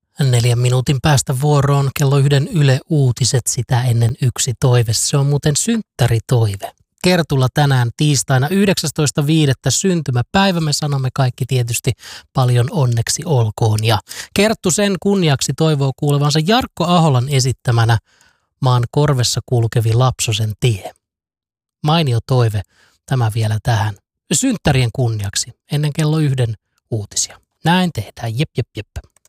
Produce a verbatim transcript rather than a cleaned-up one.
Neljän minuutin päästä vuoroon kello yhden Yle Uutiset, sitä ennen yksi toive. Se on muuten synttäritoive. Kertulla tänään tiistaina yhdeksästoista viidettä syntymäpäivä. Me sanomme kaikki tietysti paljon onneksi olkoon. Ja Kerttu sen kunniaksi toivoo kuulevansa Jarkko Aholan esittämänä Maan korvessa kulkevi Lapsosen tie. Mainio toive tämä vielä tähän synttärien kunniaksi ennen kello yhden uutisia. Näin tehdään. Jep, jep, jep.